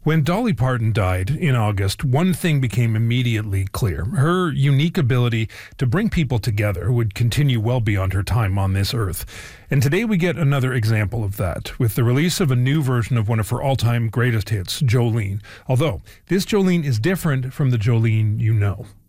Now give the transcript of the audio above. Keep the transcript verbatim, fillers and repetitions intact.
When Dolly Parton died in August, one thing became immediately clear. Her unique ability to bring people together would continue well beyond her time on this earth. And today we get another example of that, with the release of a new version of one of her all-time greatest hits, Jolene. Although, this Jolene is different from the Jolene you know.